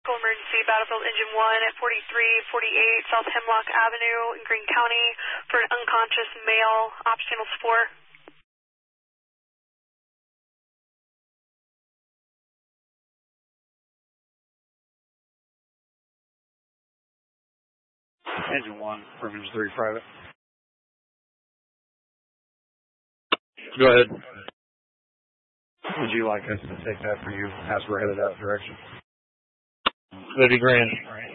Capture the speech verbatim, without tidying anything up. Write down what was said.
Emergency Battlefield Engine one at forty-three forty-eight South Hemlock Avenue in Greene County for an unconscious male, Ops Channel four. Engine one, from Engine three, private. Go ahead. Would you like us to take that for you as we're headed that direction? That'd be grand.